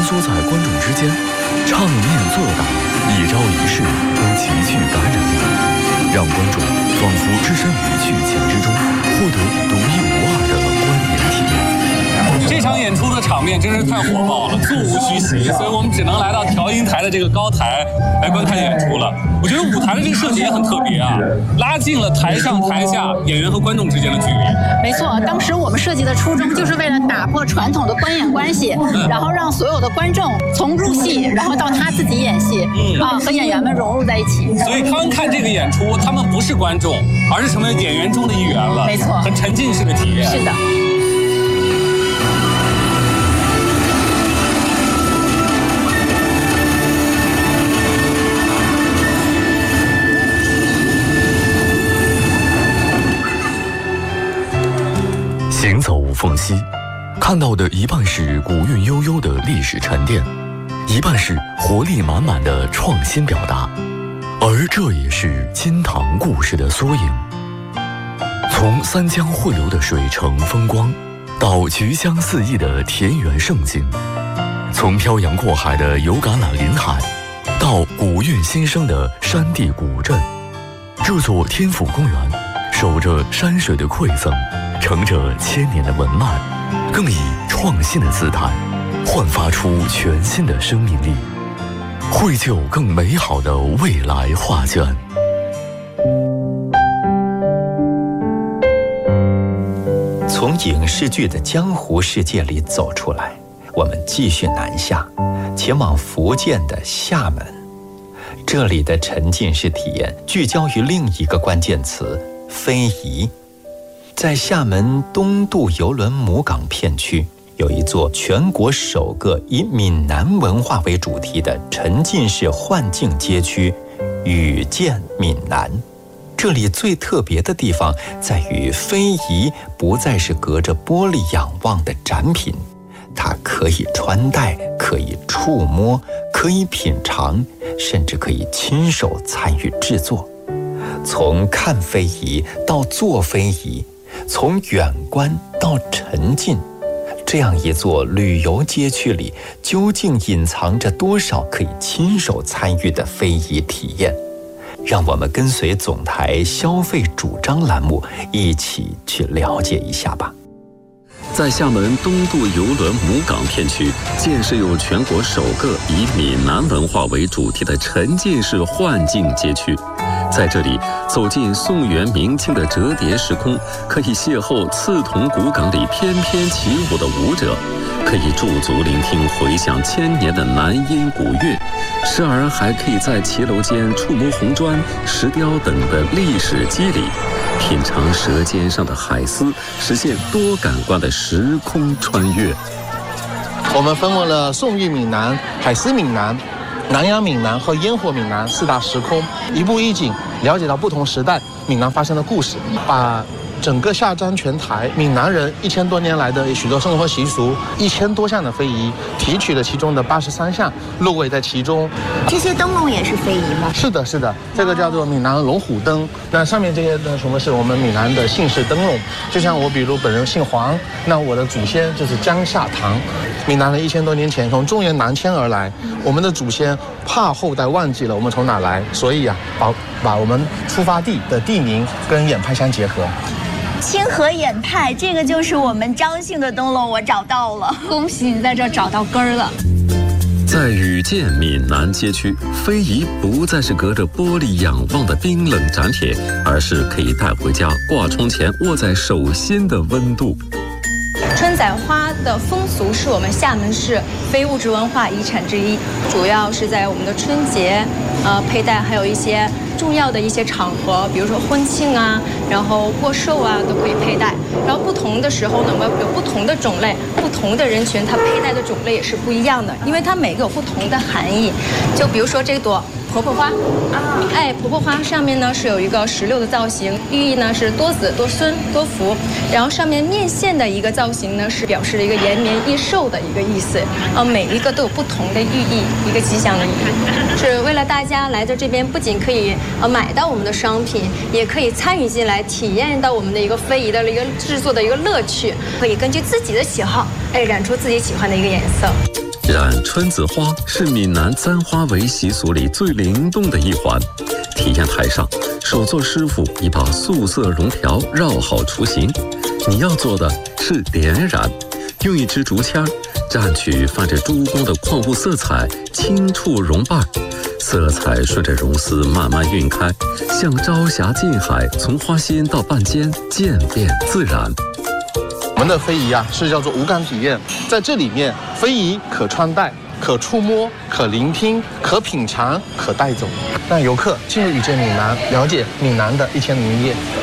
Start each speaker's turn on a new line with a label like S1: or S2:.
S1: 梭在观众之间，唱念做打，一招一式都极具感染力，让观众仿佛置身于剧情之中，获得独一无二的观演体验。
S2: 这场演出的场面真是太火爆了，座无虚席，所以我们只能来到调音台的这个高台来观看演出了。我觉得舞台的这个设计也很特别啊，拉近了台上台下演员和观众之间的距离。
S3: 没错，当时我们设计的初衷就是为了打破传统的观演关系，然后让所有的观众从入戏，然后到他自己演戏，和演员们融入在一起。
S2: 所以他们看这个演出，他们不是观众，而是成为演员中的一员了。
S3: 没错，
S2: 很沉浸式的体验。
S3: 是的。
S1: 行走无缝隙，看到的一半是古韵悠悠的历史沉淀，一半是活力满满的创新表达，而这也是金堂故事的缩影。从三江汇流的水城风光，到菊香四溢的田园胜景，从漂洋过海的油橄榄临海，到古韵新生的山地古镇，这座天府公园守着山水的馈赠，承着千年的文脉，更以创新的姿态焕发出全新的生命力，绘就更美好的未来画卷。
S4: 从影视剧的江湖世界里走出来，我们继续南下，前往福建的厦门。这里的沉浸式体验聚焦于另一个关键词：非遗。在厦门东渡邮轮母港片区，有一座全国首个以闽南文化为主题的沉浸式幻境街区——遇见闽南。这里最特别的地方在于，非遗不再是隔着玻璃仰望的展品，它可以穿戴，可以触摸，可以品尝，甚至可以亲手参与制作。从看非遗到做非遗，从远观到沉浸，这样一座旅游街区里，究竟隐藏着多少可以亲手参与的非遗体验？让我们跟随总台消费主张栏目一起去了解一下吧。
S5: 在厦门东渡邮轮母港片区建设有全国首个以闽南文化为主题的沉浸式幻境街区。在这里，走进宋元明清的折叠时空，可以邂逅刺桐古港里翩翩起舞的舞者，可以驻足聆听回响千年的南音古乐，时而还可以在骑楼间触摸红砖、石雕等的历史肌理，品尝舌尖上的海丝，实现多感官的时空穿越。
S6: 我们分为了宋韵闽南、海丝闽南、南洋闽南和烟火闽南四大时空，一步一景了解到不同时代闽南发生的故事，把整个下漳全台闽南人1000多年来的许多生活习俗，1000多项的非遗，提取了其中的83项，入围在其中。
S7: 这些灯笼也是非遗吗？
S6: 是的，是的，这个叫做闽南龙虎灯。那上面这些呢，什么是我们闽南的姓氏灯笼？就像我，比如本人姓黄，那我的祖先就是江夏唐。闽南人1000多年前从中原南迁而来，我们的祖先怕后代忘记了我们从哪来，所以把我们出发地的地名跟演派相结合。
S7: 清河演派，这个就是我们张姓的灯笼，我找到了，
S3: 恭喜你在这找到根儿了。
S5: 在遇见闽南街区，非遗不再是隔着玻璃仰望的冰冷展品，而是可以带回家挂窗前握在手心的温度。
S8: 春仔花的风俗是我们厦门市非物质文化遗产之一，主要是在我们的春节佩戴，还有一些重要的一些场合，比如说婚庆啊，然后过寿啊，都可以佩戴。然后不同的时候呢，我们有不同的种类，不同的人群，它佩戴的种类也是不一样的，因为它每个有不同的含义。就比如说这朵婆婆花婆婆花上面呢是有一个16的造型，寓意呢是多子多孙多福。然后上面面线的一个造型呢是表示了一个延绵益寿的一个意思。每一个都有不同的寓意，一个吉祥的寓意，是为了大家来到这边，不仅可以买到我们的商品，也可以参与进来，体验到我们的一个非遗的一个制作的一个乐趣，可以根据自己的喜好，染出自己喜欢的一个颜色。
S5: 染春子花是闽南簪花围习俗里最灵动的一环。体验台上，手作师傅已把素色绒条绕好雏形，你要做的是点染，用一支竹签蘸取泛着珠光的矿物色彩，轻触绒瓣，色彩顺着绒丝慢慢晕开，像朝霞近海，从花心到瓣尖，渐变自然。
S6: 我们的非遗是叫做五感体验，在这里面，非遗可穿戴、可触摸、可聆听、可品尝、可带走，让游客进入遇见闽南，了解闽南的1000年夜。